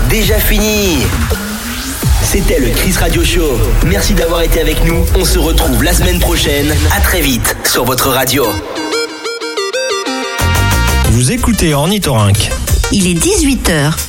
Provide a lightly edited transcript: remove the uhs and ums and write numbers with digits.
déjà fini. C'était le Chris Radio Show. Merci d'avoir été avec nous. On se retrouve la semaine prochaine. À très vite sur votre radio. Vous écoutez Ornithorynque. Il est 18h.